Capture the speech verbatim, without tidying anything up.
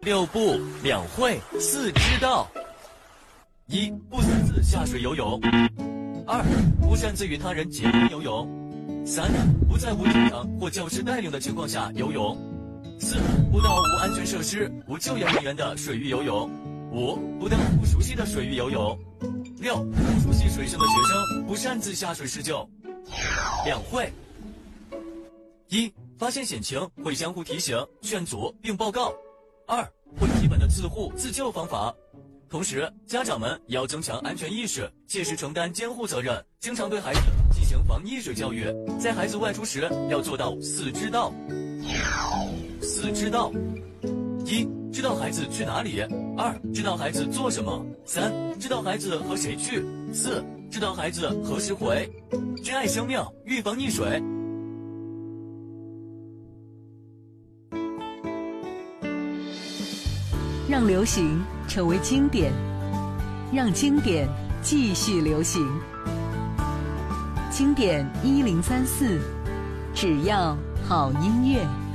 六不两会四知道：一、不擅自下水游泳；二、不擅自与他人结伴游泳；三、不在无家长或教师带领的情况下游泳；四、不到无安全设施、无救援人员的水域游泳；五、不到不熟悉的水域游泳；六、不熟悉水性的学生不擅自下水施救。两会：一、发现险情会相互提醒、劝阻并报告；二、会基本的自护自救方法。同时，家长们也要增强安全意识，切实承担监护责任，经常对孩子进行防溺水教育。在孩子外出时，要做到四知道。四知道：一、知道孩子去哪里；二、知道孩子做什么；三、知道孩子和谁去；四、知道孩子何时回。珍爱生命，预防溺水。 让流行成为经典，让经典继续流行。经典一零三四，只要好音乐。